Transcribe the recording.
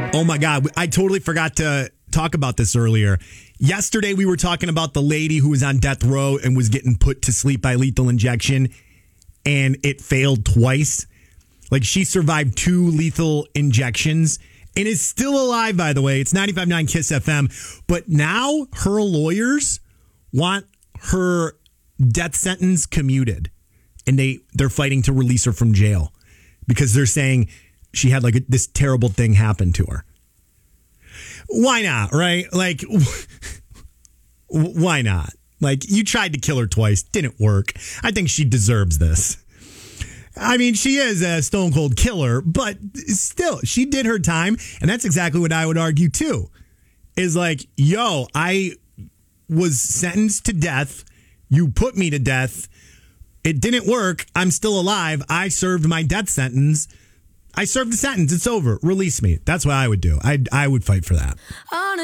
Oh my God, I totally forgot to talk about this earlier. Yesterday we were talking about the lady who was on death row and was getting put to sleep by lethal injection, and it failed twice. Like, she survived 2 lethal injections and is still alive, by the way. It's 95.9 KISS FM. But now her lawyers want her death sentence commuted, and they're fighting to release her from jail because they're saying she had like this terrible thing happen to her. Why not, right? Like, why not? Like, you tried to kill her twice, didn't work. I think she deserves this. I mean, she is a stone cold killer, but still, she did her time. And that's exactly what I would argue too. Is like, yo, I was sentenced to death. You put me to death. It didn't work. I'm still alive. I served my death sentence. I served the sentence. It's over. Release me. That's what I would do. I would fight for that.